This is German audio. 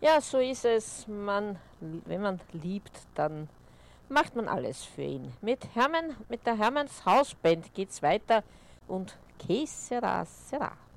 Ja, so ist es. Wenn man liebt, dann macht man alles für ihn. Mit der Hermanns Hausband geht's weiter und Que sera, sera.